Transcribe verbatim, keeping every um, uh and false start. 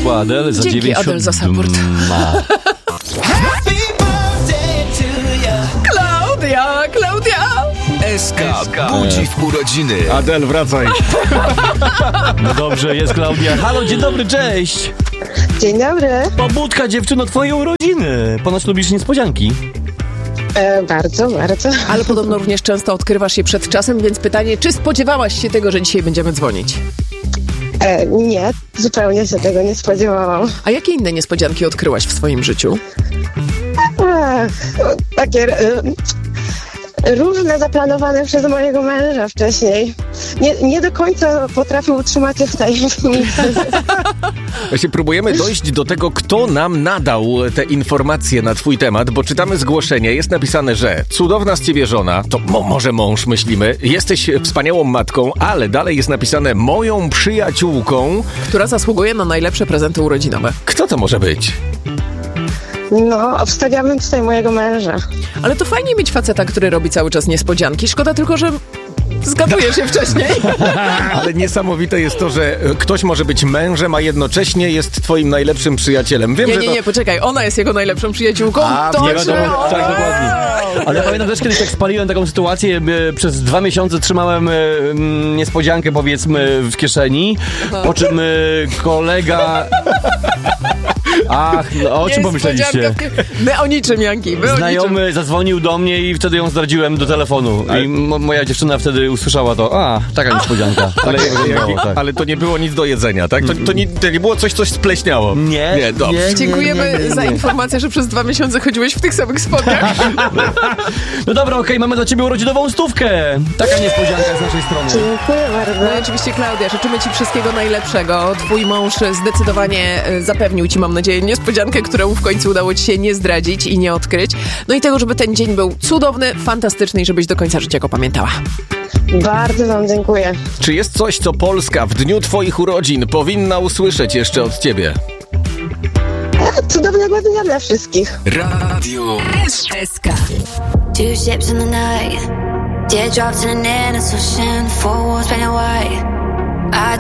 przyszła Adele za Dzięki dziewięćdziesiąt... Adele za support. Klaudia, Klaudia! S K budzi w urodziny. Adel, wracaj. No dobrze, jest Klaudia. Halo, dzień dobry, cześć. Dzień dobry. Pobudka, dziewczyno, twoje urodziny. Ponoć lubisz niespodzianki. E, bardzo, bardzo. Ale podobno również często odkrywasz je przed czasem, więc pytanie, czy spodziewałaś się tego, że dzisiaj będziemy dzwonić? E, nie, zupełnie się tego nie spodziewałam. A jakie inne niespodzianki odkryłaś w swoim życiu? Ach, takie e, różne zaplanowane przez mojego męża wcześniej. Nie, nie do końca potrafił utrzymać je w tajemnicy. Właśnie próbujemy dojść do tego, kto nam nadał te informacje na twój temat, bo czytamy zgłoszenie, jest napisane, że cudowna z ciebie żona, to mo- może mąż myślimy, jesteś wspaniałą matką, ale dalej jest napisane moją przyjaciółką. Która zasługuje na najlepsze prezenty urodzinowe. Kto to może być? No, obstawiałabym tutaj mojego męża. Ale to fajnie mieć faceta, który robi cały czas niespodzianki. Szkoda tylko, że zgadujesz je wcześniej. Ale niesamowite jest to, że ktoś może być mężem, a jednocześnie jest twoim najlepszym przyjacielem. Wiem, Nie, że nie, to... nie, poczekaj. Ona jest jego najlepszą przyjaciółką. A, to nie czy wiadomo, ona? Tak, dokładnie. Ale ja pamiętam też kiedyś tak spaliłem taką sytuację, e, przez dwa miesiące trzymałem e, m, niespodziankę, powiedzmy, w kieszeni, po czym e, kolega... Ach, no, o czym pomyśleliście? Niespodzianka w- My o niczym, Janki. My o niczym. Znajomy zadzwonił do mnie i wtedy ją zdradziłem do telefonu. I m- moja dziewczyna wtedy usłyszała to. A, taka niespodzianka. Ale, Tak wyglądało, jak, tak. ale to nie było nic do jedzenia, tak? To, to, nie, to nie było coś, coś spleśniało. Nie, Nie, dobrze. nie. Dziękujemy za informację, że przez dwa miesiące chodziłeś w tych samych spodniach. No dobra, okej, mamy dla ciebie urodzinową stówkę. Taka niespodzianka z naszej strony. Dziękuję bardzo. No i oczywiście, Klaudia, życzymy ci wszystkiego najlepszego. Twój mąż zdecydowanie e, zapewnił ci, mam nadzieję, niespodziankę, którą w końcu udało ci się nie zdradzić i nie odkryć. No i tego, żeby ten dzień był cudowny, fantastyczny i żebyś do końca życia go pamiętała. Bardzo wam dziękuję. Czy jest coś, co Polska w dniu twoich urodzin powinna usłyszeć jeszcze od ciebie? E, cudownego dnia dla wszystkich. Radio S K. Two ships in the night, teardrops in an innocent ocean, four walls painted white. I